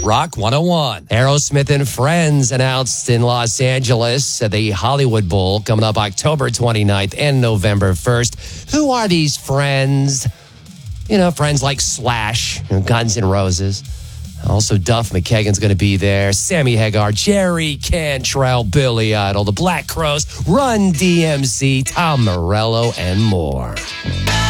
Rock 101. Aerosmith and Friends announced in Los Angeles at the Hollywood Bowl coming up October 29th and November 1st. Who are these friends? You know, friends like Slash, Guns N' Roses. Also, Duff McKagan's going to be there. Sammy Hagar, Jerry Cantrell, Billy Idol, the Black Crowes, Run DMC, Tom Morello, and more.